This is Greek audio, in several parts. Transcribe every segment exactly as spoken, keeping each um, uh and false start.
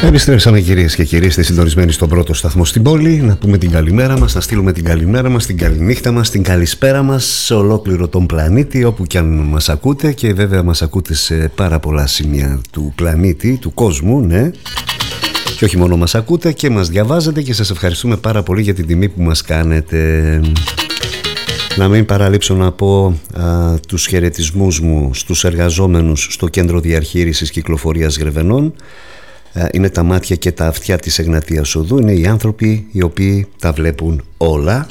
Επιστρέψαμε κυρίες και κύριοι, είστε συντονισμένοι στον πρώτο σταθμό στην πόλη. Να πούμε την καλημέρα μας, να στείλουμε την καλημέρα μας, την καληνύχτα μας, την καλησπέρα μας σε ολόκληρο τον πλανήτη, όπου κι αν μας ακούτε, και βέβαια μας ακούτε σε πάρα πολλά σημεία του πλανήτη, του κόσμου, ναι. Και όχι μόνο μας ακούτε, και μας διαβάζετε, και σας ευχαριστούμε πάρα πολύ για την τιμή που μας κάνετε. Να μην παραλείψω να πω α, τους χαιρετισμούς μου στους εργαζόμενους στο Κέντρο Διαχείρισης Κυκλοφορίας Γρεβενών. Είναι τα μάτια και τα αυτιά της Εγνατίας Οδού. Είναι οι άνθρωποι οι οποίοι τα βλέπουν όλα.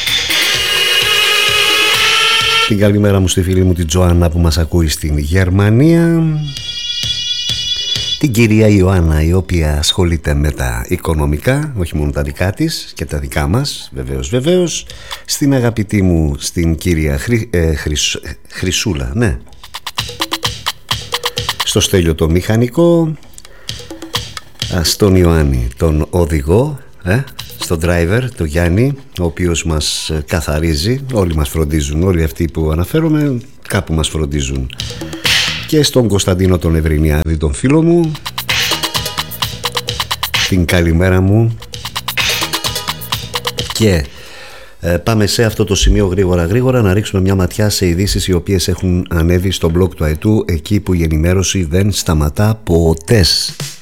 Την καλημέρα μου στη φίλη μου την Τζοάννα που μας ακούει στην Γερμανία. Την κυρία Ιωάννα, η οποία ασχολείται με τα οικονομικά, όχι μόνο τα δικά της και τα δικά μας, βεβαίως βεβαίως. Στην αγαπητή μου, στην κυρία Χρυ, ε, Χρυσ, Χρυσούλα, ναι. Στο Στέλιο το μηχανικό. Στον Ιωάννη τον οδηγό, ε, στον driver, τον Γιάννη, ο οποίος μας καθαρίζει. Όλοι μας φροντίζουν, όλοι αυτοί που αναφέρομαι κάπου μας φροντίζουν. Και στον Κωνσταντίνο τον Ευρυνιάδη, τον φίλο μου, την καλημέρα μου. Και ε, πάμε σε αυτό το σημείο γρήγορα γρήγορα να ρίξουμε μια ματιά σε ειδήσεις οι οποίες έχουν ανέβει στο blog του Αετού, εκεί που η ενημέρωση δεν σταματά ποτέ.